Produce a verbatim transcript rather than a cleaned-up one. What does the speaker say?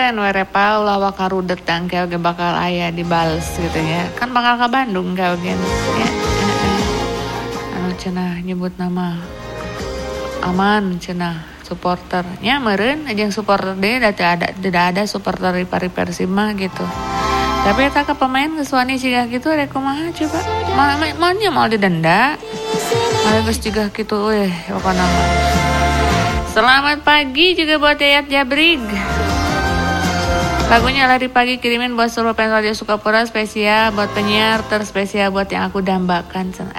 meren werepal ulah wakarudet tangke oge bakal aya dibales gitu ya. Kan bakal ke Bandung ka oge ya. Anu cenah nyebut nama aman cenah supporter. Nya meureun jeung supporter deui da teu ada tidak ada supporter Ripari Persib mah gitu. Tapi eta ka pemain geus wani siga kitu rek kumaha coba. Mah mah mau didenda. Aya geus siga kitu euy pokona mah. Selamat pagi juga buat Yayat Jabrig. Lagunya Lari Pagi kirimin buat seluruh fans Radio Sukapura, spesial buat penyiar, terspesial buat yang aku dambakan.